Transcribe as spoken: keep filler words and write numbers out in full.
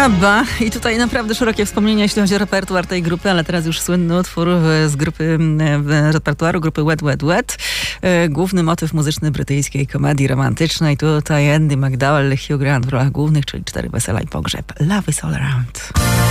Abba. I tutaj naprawdę szerokie wspomnienia, jeśli chodzi o repertuar tej grupy, ale teraz już słynny utwór z grupy, repertuaru grupy Wet, Wet, Wet. Główny motyw muzyczny brytyjskiej komedii romantycznej. Tutaj Andy McDowell, Hugh Grant w rolach głównych, czyli Cztery wesela i pogrzeb. Love is all around.